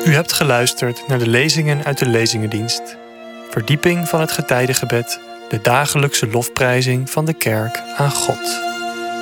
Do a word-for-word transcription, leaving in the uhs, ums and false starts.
U hebt geluisterd naar de lezingen uit de Lezingendienst. Verdieping van het getijdengebed, de dagelijkse lofprijzing van de kerk aan God.